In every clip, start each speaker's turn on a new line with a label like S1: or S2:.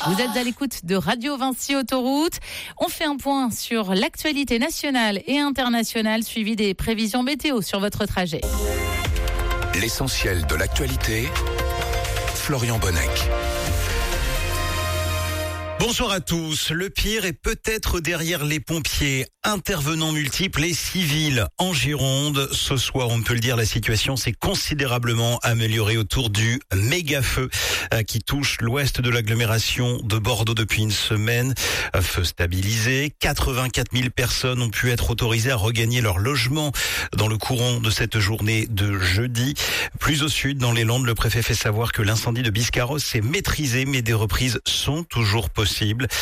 S1: Vous êtes à l'écoute de Radio Vinci Autoroute. On fait un point sur l'actualité nationale et internationale, suivi des prévisions météo sur votre trajet.
S2: L'essentiel de l'actualité, Florian Bonnec.
S3: Bonsoir à tous. Le pire est peut-être derrière les pompiers. Intervenants multiples et civils en Gironde. Ce soir, on peut le dire, la situation s'est considérablement améliorée autour du méga-feu qui touche l'ouest de l'agglomération de Bordeaux depuis une semaine. Feu stabilisé. 84 000 personnes ont pu être autorisées à regagner leur logement dans le courant de cette journée de jeudi. Plus au sud, dans les Landes, le préfet fait savoir que l'incendie de Biscarrosse s'est maîtrisé, mais des reprises sont toujours possibles.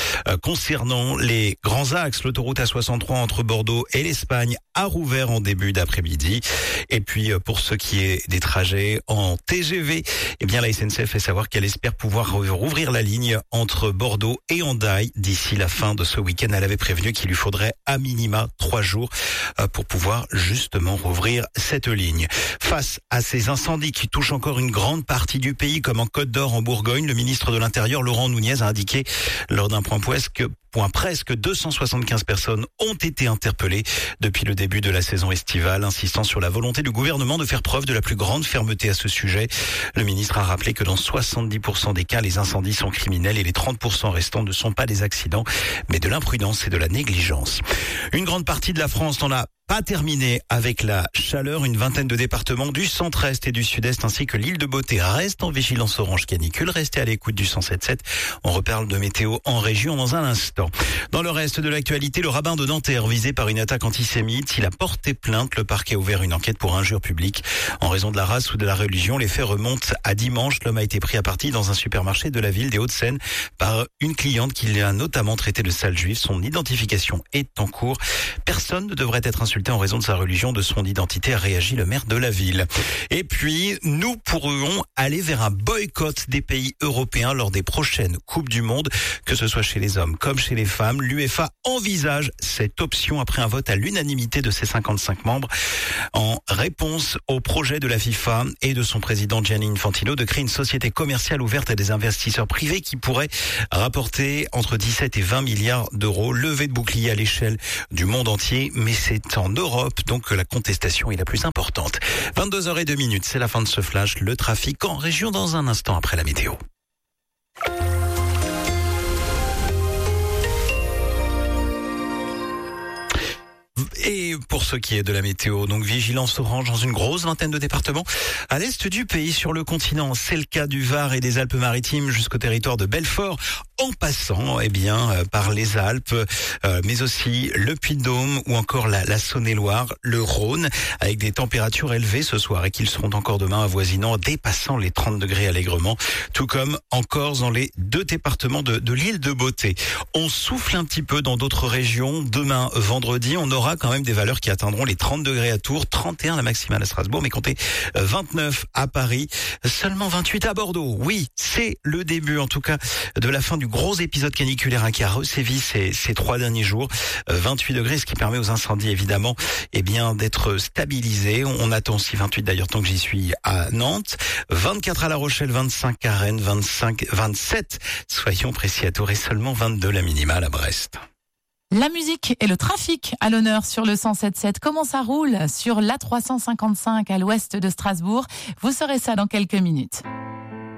S3: Concernant les grands axes, l'autoroute A63 entre Bordeaux et l'Espagne a rouvert en début d'après-midi. Et puis pour ce qui est des trajets en TGV, eh bien la SNCF fait savoir qu'elle espère pouvoir rouvrir la ligne entre Bordeaux et Hendaye d'ici la fin de ce week-end. Elle avait prévenu qu'il lui faudrait à minima 3 jours pour pouvoir justement rouvrir cette ligne. Face à ces incendies qui touchent encore une grande partie du pays, comme en Côte d'Or, en Bourgogne, le ministre de l'Intérieur, Laurent Nunez, a indiqué lors d'un point presque 275 personnes ont été interpellées depuis le début de la saison estivale, insistant sur la volonté du gouvernement de faire preuve de la plus grande fermeté à ce sujet. Le ministre a rappelé que dans 70% des cas, les incendies sont criminels et les 30% restants ne sont pas des accidents, mais de l'imprudence et de la négligence. Une grande partie de la France n'en a pas terminé avec la chaleur. Une vingtaine de départements du centre-est et du sud-est ainsi que l'île de Beauté restent en vigilance orange canicule. Restez à l'écoute du 107.7. On reparle de météo en région dans un instant. Dans le reste de l'actualité, le rabbin de Nanterre visé par une attaque antisémite. Il a porté plainte. Le parquet a ouvert une enquête pour injure publique. En raison de la race ou de la religion, les faits remontent à dimanche. L'homme a été pris à partie dans un supermarché de la ville des Hauts-de-Seine par une cliente qui a notamment traité de sale juif. Son identification est en cours. Personne ne devrait être insulté en raison de sa religion, de son identité, a réagi le maire de la ville. Et puis, nous pourrions aller vers un boycott des pays européens lors des prochaines Coupes du Monde, que ce soit chez les hommes comme chez les femmes. L'UEFA envisage cette option après un vote à l'unanimité de ses 55 membres en réponse au projet de la FIFA et de son président Gianni Infantino de créer une société commerciale ouverte à des investisseurs privés qui pourrait rapporter entre 17 et 20 milliards d'euros. Levée de bouclier à l'échelle du monde entier, mais c'est en Europe donc que la contestation est la plus importante. 22h02, c'est la fin de ce flash. Le trafic en région dans un instant après la météo. Et pour ce qui est de la météo, donc vigilance orange dans une grosse vingtaine de départements à l'est du pays, sur le continent. C'est le cas du Var et des Alpes-Maritimes jusqu'au territoire de Belfort, en passant par les Alpes, mais aussi le Puy-de-Dôme ou encore la Saône-et-Loire, le Rhône, avec des températures élevées ce soir et qu'ils seront encore demain avoisinant, dépassant les 30 degrés allègrement, tout comme en Corse dans les 2 départements de l'île de Beauté. On souffle un petit peu dans d'autres régions. Demain, vendredi, on aura quand même des valeurs qui atteindront les 30 degrés à Tours, 31 la maximale à Strasbourg, mais comptez 29 à Paris, seulement 28 à Bordeaux. Oui, c'est le début en tout cas de la fin du gros épisode caniculaire qui a ressévi ces 3 derniers jours. 28 degrés, ce qui permet aux incendies évidemment d'être stabilisés. On attend aussi 28 d'ailleurs tant que j'y suis à Nantes, 24 à La Rochelle, 25 à Rennes, 27, soyons précis à Tours et seulement 22 la minimale à Brest.
S1: La musique et le trafic à l'honneur sur le 107.7. Comment ça roule sur l'A355 à l'ouest de Strasbourg? Vous saurez ça dans quelques minutes.